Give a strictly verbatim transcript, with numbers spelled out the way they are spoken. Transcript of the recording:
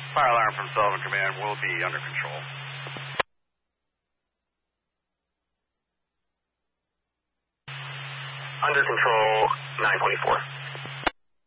Fire alarm from Sullivan Command will be under control. Under control, nine twenty-four.